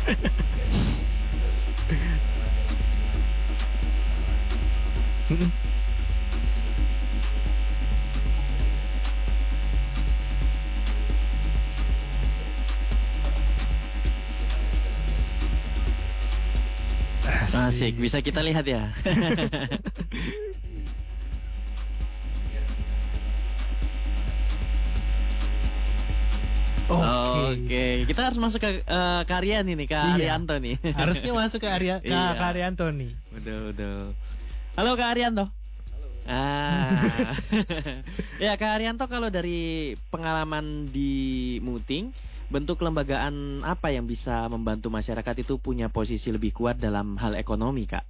Asik, bisa kita lihat ya. Oke, kita harus masuk ke Karyan ini, Kak Arianto nih. Harusnya masuk ke Kak Arianto nih. Udah. Halo Kak Arianto. Ya Kak Arianto, kalau dari pengalaman di Muting, bentuk kelembagaan apa yang bisa membantu masyarakat itu punya posisi lebih kuat dalam hal ekonomi, Kak?